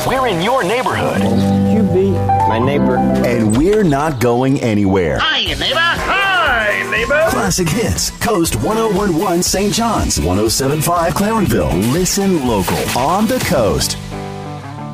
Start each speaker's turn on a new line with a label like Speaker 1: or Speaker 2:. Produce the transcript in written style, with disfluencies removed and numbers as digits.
Speaker 1: We're in your neighborhood.
Speaker 2: You be my neighbor.
Speaker 3: And we're not going anywhere.
Speaker 4: Hi, neighbor. Hi, neighbor.
Speaker 3: Classic Hits, Coast 1011 St. John's, 1075 Clarenville. Listen local, on the coast.